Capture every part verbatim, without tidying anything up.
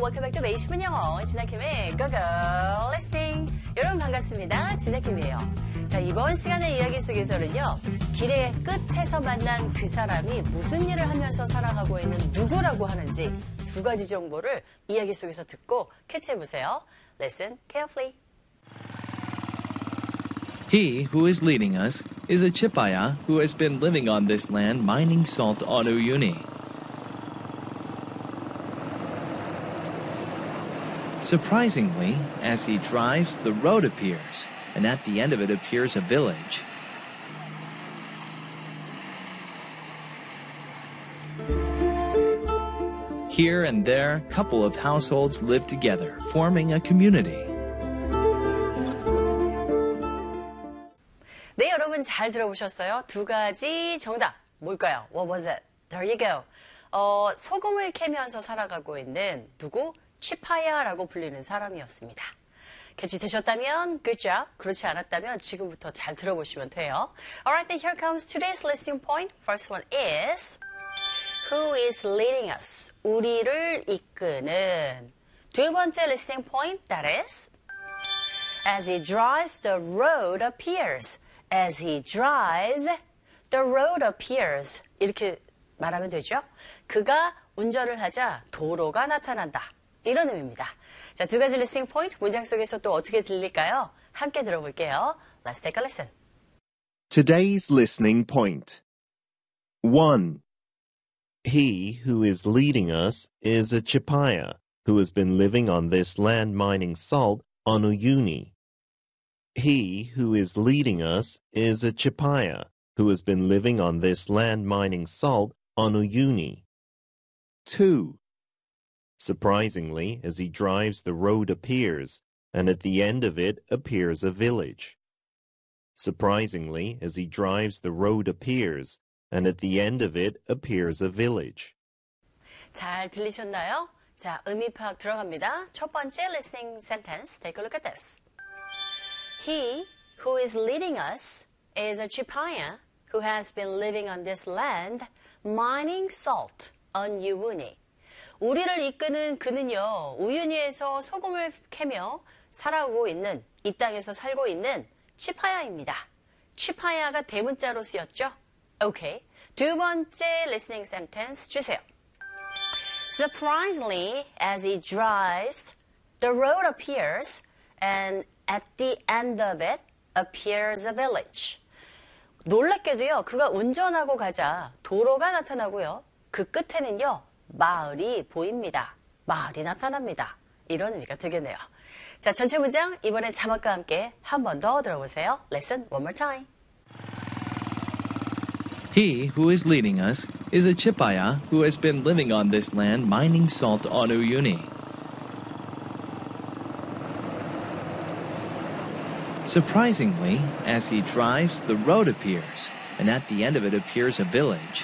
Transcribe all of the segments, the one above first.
welcome back to 매일 십 분 영어 진아킴의 고고 listening. 여러분 반갑습니다. 진아킴이에요. 자, 이번 시간의 이야기 속에서는요, 길의 끝에서 만난 그 사람이 무슨 일을 하면서 살아가고 있는 누구라고 하는지 두 가지 정보를 이야기 속에서 듣고 캐치해보세요. Listen carefully. He who is leading us is a Chipaya who has been living on this land mining salt on Uyuni. Surprisingly, as he drives, the road appears, and at the end of it appears a village. Here and there, a couple of households live together, forming a community. 네, 여러분 잘 들어보셨어요? 두 가지 정답. 뭘까요? What was it? There you go. 어, 소금을 캐면서 살아가고 있는 누구? 치파야라고 불리는 사람이었습니다. 캐치되셨다면 good job. 그렇지 않았다면 지금부터 잘 들어보시면 돼요. Alright, then here comes today's listening point. First one is Who is leading us? 우리를 이끄는. 두 번째 listening point, that is As he drives, the road appears. As he drives, the road appears. 이렇게 말하면 되죠? 그가 운전을 하자 도로가 나타난다. 이런 의미입니다. 자, 두 가지 리스닝 포인트 문장 속에서 또 어떻게 들릴까요? 함께 들어볼게요. Let's take a listen. Today's listening point. one. He who is leading us is a Chipaya who has been living on this land mining salt on Uyuni. He who is leading us is a Chipaya who has been living on this land mining salt on Uyuni. two. Surprisingly, as he drives, the road appears, and at the end of it appears a village. Surprisingly, as he drives, the road appears, and at the end of it appears a village. 잘 들리셨나요? 자, 의미 파악 들어갑니다. 첫 번째 listening sentence. Take a look at this. He who is leading us is a Chipaya who has been living on this land mining salt on Uyuni. 우리를 이끄는 그는요, 우유니에서 소금을 캐며 살아오고 있는, 이 땅에서 살고 있는 치파야입니다. 치파야가 대문자로 쓰였죠? 오케이. 두 번째 listening sentence 주세요. Surprisingly, as he drives, the road appears, and at the end of it appears a village. 놀랍게도요, 그가 운전하고 가자 도로가 나타나고요, 그 끝에는요, 마을이 보입니다. 마을이 나타납니다. 이런 의미가 되겠네요. 자, 전체 문장 이번엔 자막과 함께 한 번 더 들어보세요. Listen one more time. He who is leading us is a Chipaya who has been living on this land mining salt on Uyuni. Surprisingly, as he drives, the road appears, and at the end of it appears a village.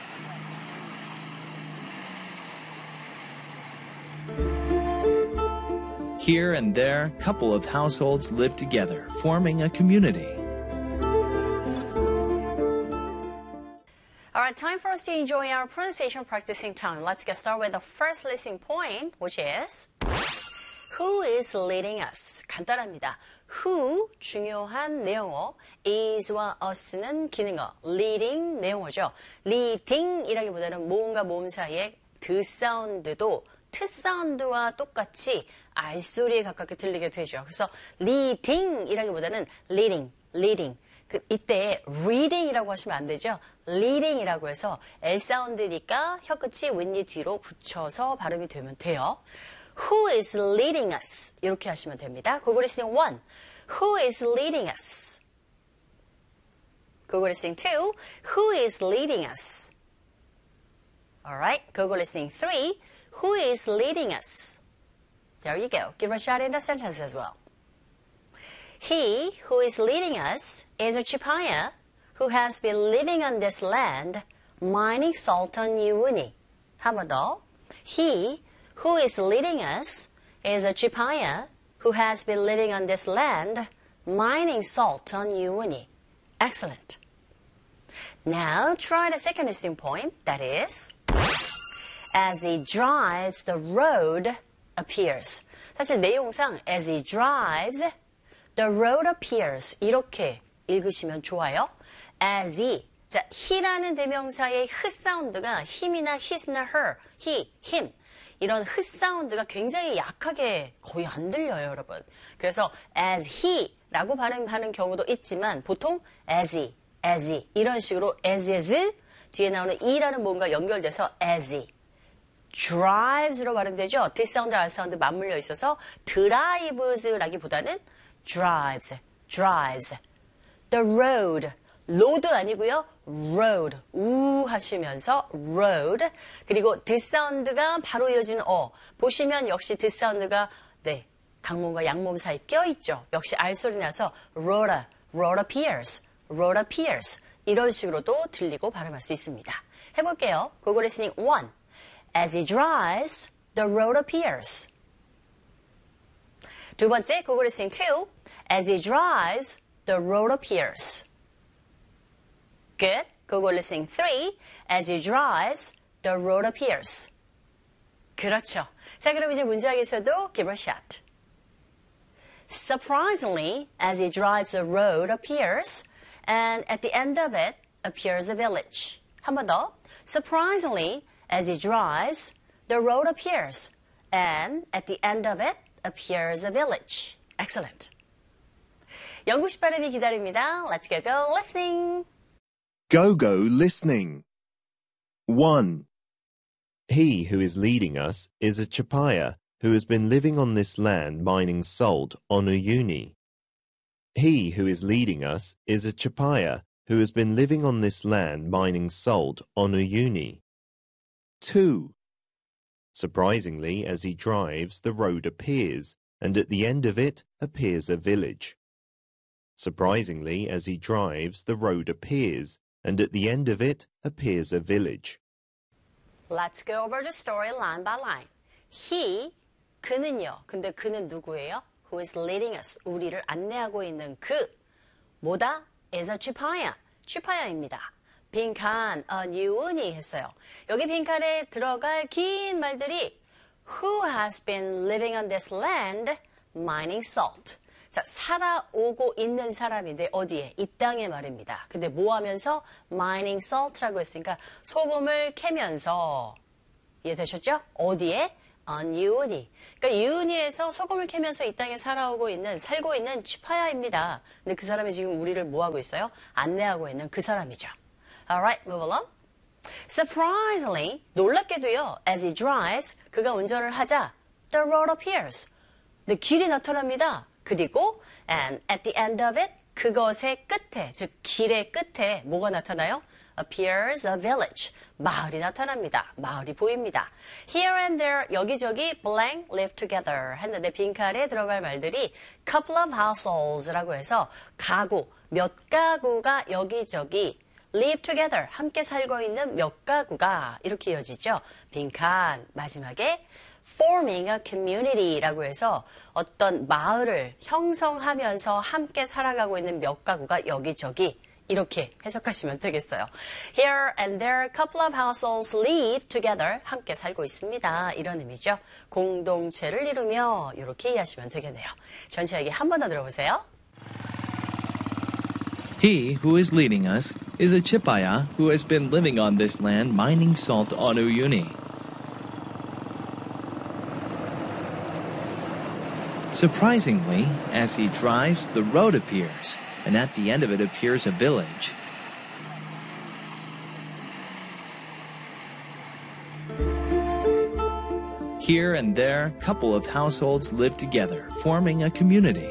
Here and there, a couple of households live together, forming a community. All right, time for us to enjoy our pronunciation practicing time. Let's get started with the first listening point, which is Who is leading us? 간단합니다. Who, 중요한 내용어, is와 us는 기능어, leading 내용어죠. leading이라기보다는 모음과 모음 사이에 드 사운드도 트 사운드와 똑같이 알소리에 가깝게 들리게 되죠. 그래서 leading이라기보다는 leading, leading. 그 이때 reading이라고 하시면 안 되죠. leading이라고 해서 L 사운드니까 혀끝이 윗니 뒤로 붙여서 발음이 되면 돼요. Who is leading us? 이렇게 하시면 됩니다. Google listening one. Who is leading us? Google listening two. Who is leading us? Alright. Google listening three. Who is leading us? There you go. Give a shot in the sentence as well. He who is leading us is a Chipaya who has been living on this land mining salt on Uyuni. 한 번 더. He who is leading us is a Chipaya who has been living on this land mining salt on Uyuni. Excellent. Now try the second listening point, that is, as he drives, the road appears. 사실 내용상 as he drives, the road appears 이렇게 읽으시면 좋아요. as he, 자, he라는 대명사의 흐 사운드가 him이나 his나 her, he, him 이런 흐 사운드가 굉장히 약하게 거의 안 들려요, 여러분. 그래서 as he라고 발음하는 경우도 있지만 보통 as he, as he 이런 식으로 as is 뒤에 나오는 e라는 뭔가 연결돼서 as he drives로 발음되죠. D 사운드, R 사운드 맞물려 있어서 drives라기보다는 drives, drives. The road, road 아니고요. road, 우 하시면서 road. 그리고 D 사운드가 바로 이어지는 어. 보시면 역시 D 사운드가 네 강몸과 양몸 사이 껴있죠. 역시 R 소리 나서 road, road appears, road appears. 이런 식으로도 들리고 발음할 수 있습니다. 해볼게요. 고고 리스닝 one. As he drives, the road appears. 두 번째, 고고 리스닝 two. As he drives, the road appears. Good. 고고 리스닝 three. As he drives, the road appears. 그렇죠. 자, 그럼 이제 문장에서도 give a shot. Surprisingly, as he drives, a road appears, and at the end of it appears a village. 한 번 더. Surprisingly, as he drives, the road appears, and at the end of it appears a village. Excellent. 영국식 발음이 기다립니다. Let's go go listening. Go go listening. one. He who is leading us is a Chipaya who has been living on this land mining salt on Uyuni. He who is leading us is a Chipaya who has been living on this land mining salt on Uyuni. two. Surprisingly, as he drives, the road appears, and at the end of it appears a village. Surprisingly, as he drives, the road appears, and at the end of it appears a village. Let's go over the story line by line. He, 그는요. 근데 그는 누구예요? Who is leading us? 우리를 안내하고 있는 그. 뭐다? is a Chipaya. Chipaya입니다. 빈칸, 언유은이 했어요. 여기 빈칸에 들어갈 긴 말들이 Who has been living on this land mining salt. 자, 살아오고 있는 사람인데 어디에? 이 땅의 말입니다. 근데 뭐 하면서? mining salt라고 했으니까 소금을 캐면서 이해되셨죠? 어디에? 언유은이. 그러니까 유은이에서 소금을 캐면서 이 땅에 살아오고 있는, 살고 있는 치파야입니다. 근데 그 사람이 지금 우리를 뭐 하고 있어요? 안내하고 있는 그 사람이죠. Alright, move along. Surprisingly, 놀랍게도요, as he drives, 그가 운전을 하자, the road appears. 네, 길이 나타납니다. 그리고, and at the end of it, 그것의 끝에, 즉, 길의 끝에 뭐가 나타나요? appears a village. 마을이 나타납니다. 마을이 보입니다. Here and there, 여기저기 blank live together 했는데 빈칸에 들어갈 말들이 couple of households라고 해서 가구, 몇 가구가 여기저기 live together, 함께 살고 있는 몇 가구가 이렇게 이어지죠. 빈칸 마지막에 forming a community라고 해서 어떤 마을을 형성하면서 함께 살아가고 있는 몇 가구가 여기저기 이렇게 해석하시면 되겠어요. Here and there, couple of households live together. 함께 살고 있습니다. 이런 의미죠. 공동체를 이루며 이렇게 이해하시면 되겠네요. 전체 얘기 한 번 더 들어보세요. He who is leading us is a Chipaya who has been living on this land mining salt on Uyuni. Surprisingly, as he drives, the road appears, and at the end of it appears a village. Here and there, a couple of households live together, forming a community.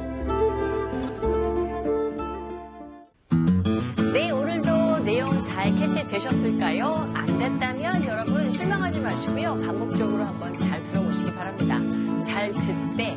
네, 오늘도 내용 잘 캐치되셨을까요? 안 됐다면 여러분 실망하지 마시고요. 반복적으로 한번 잘 들어보시기 바랍니다. 잘 듣되